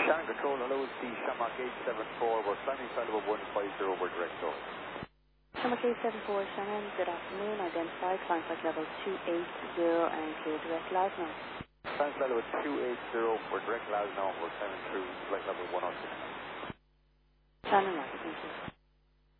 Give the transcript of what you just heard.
Shannon Control, hello, it's the Shamrock 874. We're climbing flight level 150, we're direct door. Shamrock 874, Shannon, good afternoon. Identify, climb flight level 280 and clear direct Lasno. Climb flight level 280, we're direct Lasno, we're climbing through flight level 106. Shannon, right, thank you.